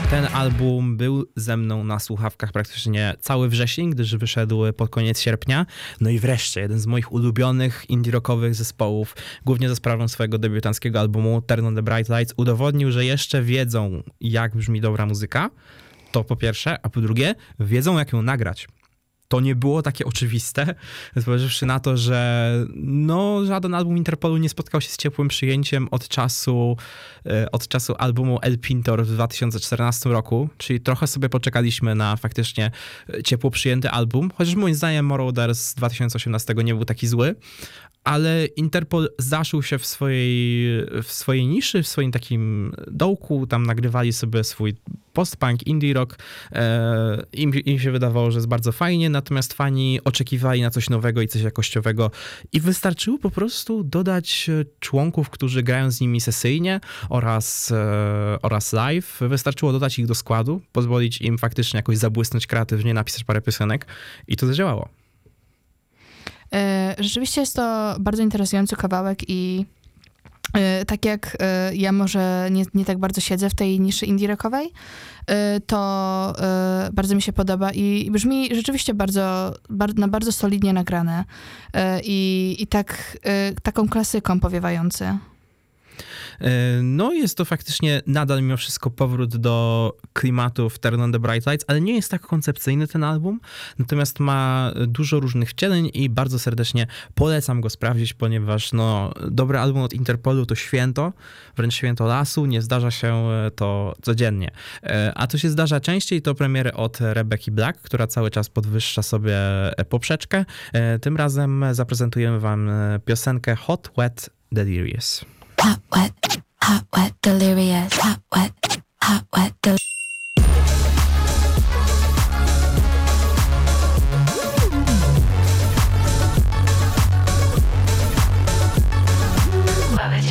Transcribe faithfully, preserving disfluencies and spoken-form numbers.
Ten album był ze mną na słuchawkach praktycznie cały wrzesień, gdyż wyszedł pod koniec sierpnia. No i wreszcie jeden z moich ulubionych indie rockowych zespołów, głównie za sprawą swojego debiutanckiego albumu Turn on the Bright Lights, udowodnił, że jeszcze wiedzą, jak brzmi dobra muzyka. To po pierwsze, a po drugie, wiedzą, jak ją nagrać. To nie było takie oczywiste, zważywszy na to, że no, żaden album Interpolu nie spotkał się z ciepłym przyjęciem od czasu, od czasu albumu El Pintor w dwa tysiące czternastym roku, czyli trochę sobie poczekaliśmy na faktycznie ciepło przyjęty album, chociaż moim zdaniem Moroder z dwa tysiące osiemnastego nie był taki zły, ale Interpol zaszył się w swojej, w swojej niszy, w swoim takim dołku, tam nagrywali sobie swój post-punk, indie rock. E, im, im się wydawało, że jest bardzo fajnie, natomiast fani oczekiwali na coś nowego i coś jakościowego i wystarczyło po prostu dodać członków, którzy grają z nimi sesyjnie oraz, e, oraz live. Wystarczyło dodać ich do składu, pozwolić im faktycznie jakoś zabłysnąć kreatywnie, napisać parę piosenek i to zadziałało. Rzeczywiście jest to bardzo interesujący kawałek i tak jak ja może nie, nie tak bardzo siedzę w tej niszy indie rockowej, to bardzo mi się podoba i brzmi rzeczywiście bardzo, na bardzo solidnie nagrane i, i tak, taką klasyką powiewający. No jest to faktycznie nadal mimo wszystko powrót do klimatów Turn on the Bright Lights, ale nie jest tak koncepcyjny ten album, natomiast ma dużo różnych wcieleń i bardzo serdecznie polecam go sprawdzić, ponieważ no, dobry album od Interpolu to święto, wręcz święto lasu, nie zdarza się to codziennie. A to się zdarza częściej, to premiery od Rebecki Black, która cały czas podwyższa sobie poprzeczkę. Tym razem zaprezentujemy wam piosenkę Hot, Wet, Delirious. Hot, wet, hot, wet, delirious. Hot,